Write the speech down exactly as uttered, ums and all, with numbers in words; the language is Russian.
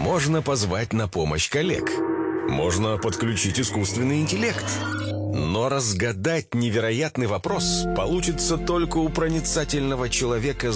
Можно позвать на помощь коллег. Можно подключить искусственный интеллект. Но разгадать невероятный вопрос получится только у проницательного человека